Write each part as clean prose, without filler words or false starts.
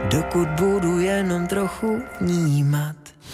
dokud budu jenom trochu vnímat.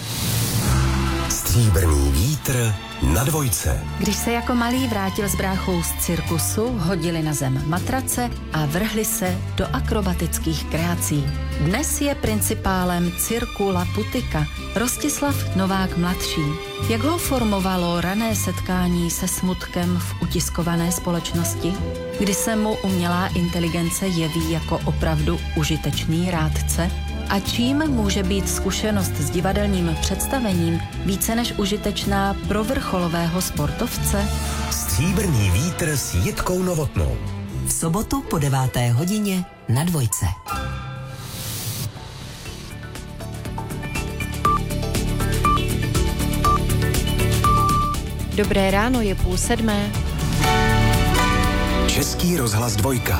Stříbrný vítr na dvojce. Když se jako malý vrátil s bráchou z cirkusu, hodili na zem matrace a vrhli se do akrobatických kreací. Dnes je principálem cirku La Putika Rostislav Novák mladší. Jak ho formovalo rané setkání se smutkem v utiskované společnosti, kdy se mu umělá inteligence jeví jako opravdu užitečný rádce? A čím může být zkušenost s divadelním představením více než užitečná pro vrcholového sportovce? Stříbrný vítr s Jitkou Novotnou. V sobotu po 9. hodině na dvojce. Dobré ráno, je 6:30. Český rozhlas dvojka.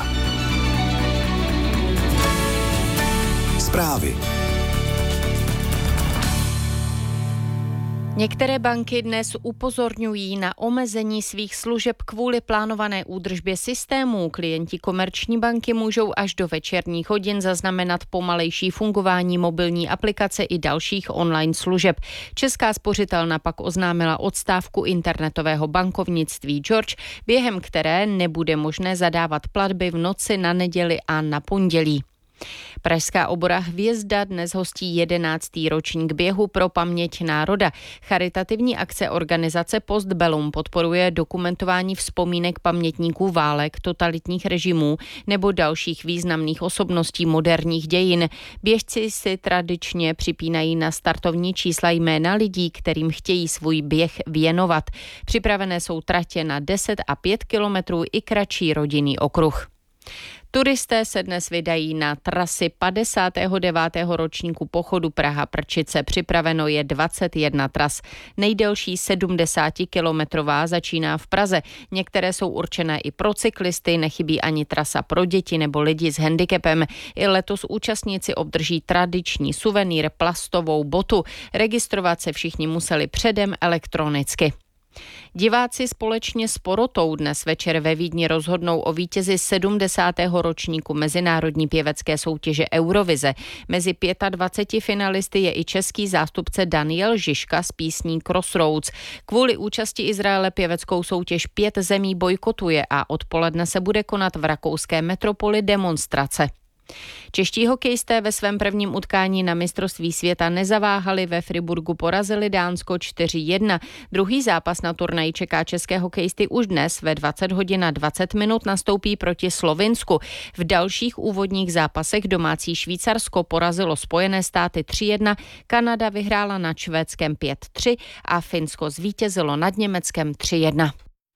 Zprávy. Některé banky dnes upozorňují na omezení svých služeb kvůli plánované údržbě systémů. Klienti Komerční banky můžou až do večerních hodin zaznamenat pomalejší fungování mobilní aplikace i dalších online služeb. Česká spořitelna pak oznámila odstávku internetového bankovnictví George, během které nebude možné zadávat platby v noci na neděli a na pondělí. Pražská obora Hvězda dnes hostí 11. ročník běhu pro paměť národa. Charitativní akce organizace Postbellum podporuje dokumentování vzpomínek pamětníků válek, totalitních režimů nebo dalších významných osobností moderních dějin. Běžci si tradičně připínají na startovní čísla jména lidí, kterým chtějí svůj běh věnovat. Připravené jsou tratě na 10 a 5 kilometrů i kratší rodinný okruh. Turisté se dnes vydají na trasy 59. ročníku pochodu Praha-Prčice. Připraveno je 21 tras. Nejdelší 70-kilometrová začíná v Praze. Některé jsou určené i pro cyklisty, nechybí ani trasa pro děti nebo lidi s handicapem. I letos účastníci obdrží tradiční suvenýr, plastovou botu. Registrovat se všichni museli předem elektronicky. Diváci společně s porotou dnes večer ve Vídni rozhodnou o vítězi 70. ročníku mezinárodní pěvecké soutěže Eurovize. Mezi 25 finalisty je i český zástupce Daniel Žižka s písní Crossroads. Kvůli účasti Izraele pěveckou soutěž 5 zemí bojkotuje a odpoledne se bude konat v rakouské metropoli demonstrace. Čeští hokejisté ve svém prvním utkání na mistrovství světa nezaváhali, ve Friburgu porazili Dánsko 4-1. Druhý zápas na turnaji čeká české hokejisty už dnes ve 20 hodin a 20 minut nastoupí proti Slovinsku. V dalších úvodních zápasech domácí Švýcarsko porazilo Spojené státy 3-1, Kanada vyhrála nad Švédskem 5-3 a Finsko zvítězilo nad Německem 3-1.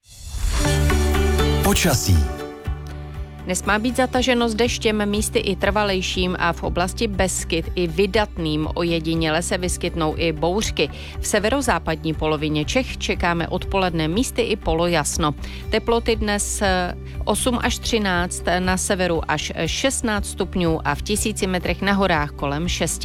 Počasí. Dnes má být zataženo s deštěm, místy i trvalejším a v oblasti Beskyd i vydatným. Ojediněle se vyskytnou i bouřky. V severozápadní polovině Čech čekáme odpoledne místy i polojasno. Teploty dnes 8 až 13, na severu až 16 stupňů a v 1000 metrech na horách kolem 6.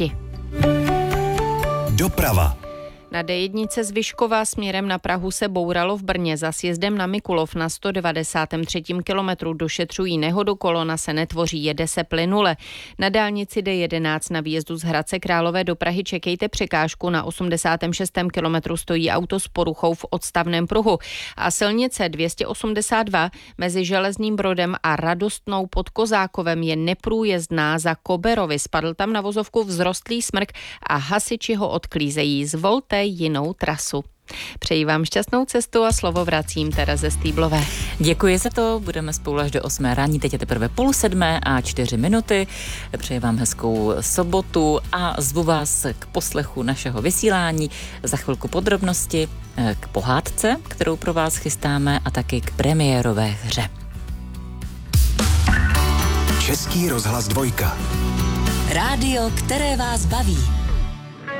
Doprava. Na D1 z Vyškova směrem na Prahu se bouralo v Brně. Za sjezdem na Mikulov na 193. kilometru došetřují nehodu, kolona se netvoří, jede se plynule. Na dálnici D11 na výjezdu z Hradce Králové do Prahy čekejte překážku, na 86. kilometru stojí auto s poruchou v odstavném pruhu. A silnice 282 mezi Železným Brodem a Radostnou pod Kozákovem je neprůjezdná za Koberovi. Spadl tam na vozovku vzrostlý smrk a hasiči ho odklízejí. Zvolte jinou trasu. Přeji vám šťastnou cestu a slovo vracím Tereze Stýblové. Děkuji za to, budeme spolu až do 8 rání, teď je teprve 6:30 a 4 minuty. Přeji vám hezkou sobotu a zvu vás k poslechu našeho vysílání. Za chvilku podrobnosti k pohádce, kterou pro vás chystáme, a taky k premiérové hře. Český rozhlas dvojka. Rádio, které vás baví.